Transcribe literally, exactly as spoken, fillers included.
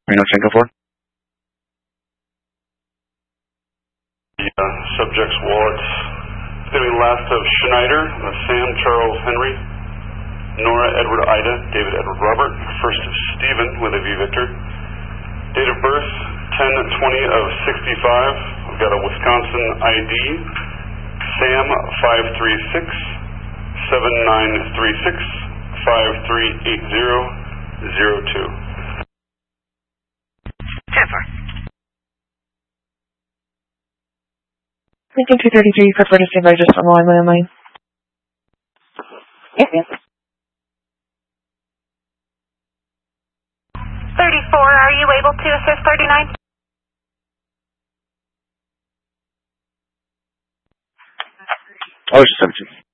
Reno Tango four. The uh, subject's wallets. It's going to be last of Schneider, uh, Sam Charles Henry, Nora Edward Ida, David Edward Robert, first of Stephen with a V Victor. Date of birth, ten twenty of sixty-five. We've got a Wisconsin I D, Sam five three six, seven nine three six, five three eight zero zero two. ten four. Lincoln two thirty-three, prefer to stand by just on the line, landline. Yes, yes. thirty-four, are you able to assist thirty-nine? Oh, it's seventeen.